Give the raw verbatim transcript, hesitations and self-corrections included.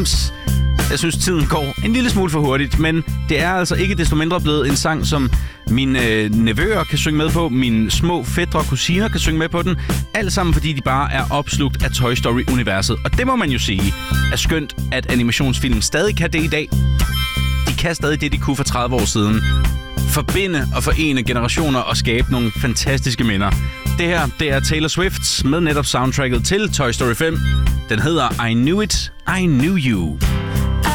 halvfems. Jeg synes, tiden går en lille smule for hurtigt, men det er altså ikke desto mindre blevet en sang, som mine øh, nevøer kan synge med på, mine små fætre og kusiner kan synge med på den. Alt sammen, fordi de bare er opslugt af Toy Story-universet. Og det må man jo sige er skønt, at animationsfilm stadig kan det i dag. De kan stadig det, de kunne for tredive år siden. Forbinde og forene generationer og skabe nogle fantastiske minder. Det her, det er Taylor Swift med netop soundtracket til Toy Story fem. Den hedder I Knew It, I Knew You.